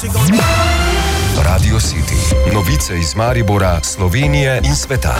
Radio City. Novice iz Maribora, Slovenije in sveta.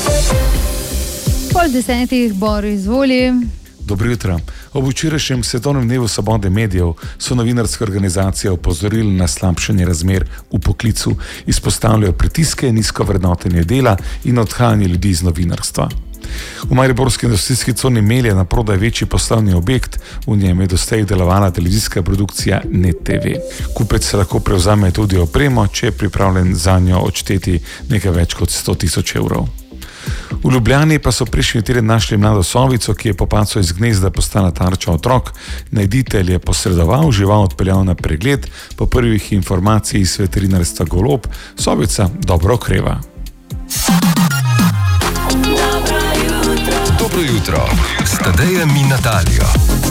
9:30, Boris, izvoli. Dobro jutro. Ob včerajšnjem svetovnem dnevu svobode medijev so novinarske organizacije opozorili na slabšanje razmer v poklicu, izpostavljajo pritiske, nizko vrednotenje dela in odhajanje ljudi iz novinarstva. V mariborski industrijski coni Melje je na prodaj večji poslovni objekt, v njem je doslej delovala televizijska produkcija Net TV. Kupec se lahko prevzame tudi opremo, če je pripravljen zanjo odšteti nekaj več kot 100.000 evrov. V Ljubljani pa so prejšnji teden našli mlado sovico, ki je po padcu iz gnezda postala tarča otrok. Najditelj je posredoval, žival odpeljal na pregled, po prvih informacijah iz veterinarstva Golob, sovica dobro okreva. Dobro jutro, s Tadejem in Natalijo.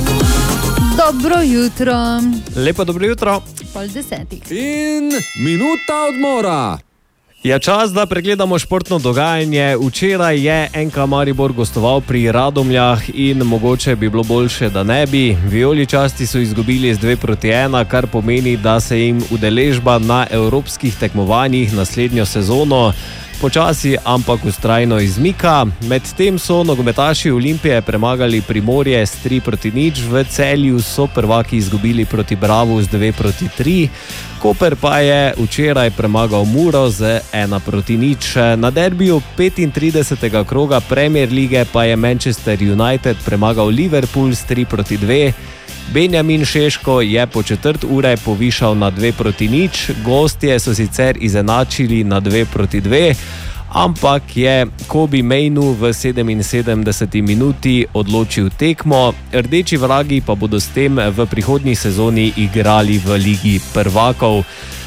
Dobro jutro. Lepo dobro jutro. 9:30. In minuta odmora. Je čas, da pregledamo športno dogajanje. Včeraj je NK Maribor gostoval pri Radomljah in mogoče bi bilo boljše, da ne bi. Vijoličasti so izgubili z 2-1, kar pomeni, da se jim udeležba na evropskih tekmovanjih naslednjo sezono počasi, ampak vztrajno izmika. Medtem so nogometaši Olimpije premagali Primorje s 3-0, v Celju so prvaki izgubili proti Bravu z 2-3, Koper pa je včeraj premagal Muro z 1-0. Na derbiju 35. kroga Premier lige pa je Manchester United premagal Liverpool s 3-2. Benjamin Šeško je po četrt ure povišal na 2-0, gostje so sicer izenačili na 2-2, ampak je Kobe Mainu v 77. minuti odločil tekmo. Rdeči vragi pa bodo s tem v prihodnji sezoni igrali v Ligi prvakov.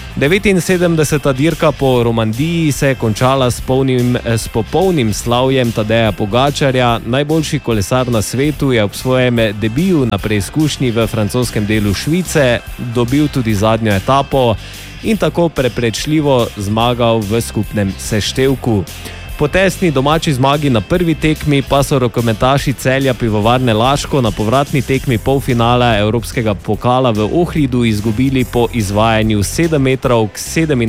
79. dirka po Romandiji se je končala s popolnim slavjem Tadeja Pogačarja. Najboljši kolesar na svetu je ob svojem debiju na preizkušnji v francoskem delu Švice dobil tudi zadnjo etapo in tako preprečljivo zmagal v skupnem seštevku. Po tesni domači zmagi na prvi tekmi pa so rokometaši Celja Pivovarne Laško na povratni tekmi polfinala Evropskega pokala v Ohridu izgubili po izvajanju 7 metrov k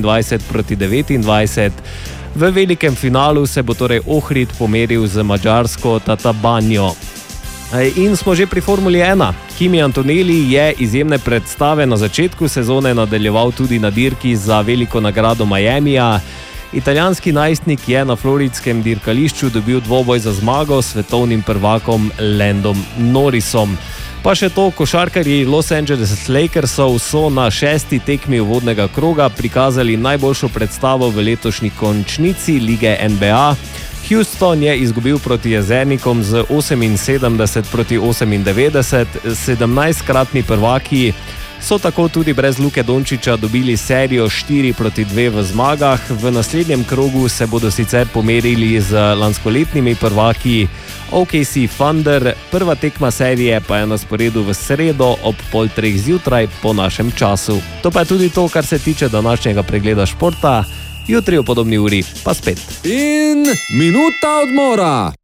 27-29. V velikem finalu se bo torej Ohrid pomeril z madžarsko Tatabanjo. In smo že pri Formuli 1. Kimi Antonelli je izjemne predstave na začetku sezone nadaljeval tudi na dirki za veliko nagrado Miamija. Italijanski najstnik je na floridskem dirkališču dobil dvoboj za zmago s svetovnim prvakom Landom Norrisom. Pa še to, košarkarji Los Angeles Lakersov so na 6. tekmi uvodnega kroga prikazali najboljšo predstavo v letošnji končnici lige NBA. Houston je izgubil proti Jezernikom z 78-98, 17-kratni prvaki so tako tudi brez Luke Dončića dobili serijo 4-2 v zmagah. V naslednjem krogu se bodo sicer pomerili z lanskoletnimi prvaki OKC Thunder. Prva tekma serije pa je na sporedu v sredo ob 2:30 zjutraj po našem času. To pa je tudi to, kar se tiče današnjega pregleda športa. Jutri v podobni uri pa spet. In minuta odmora.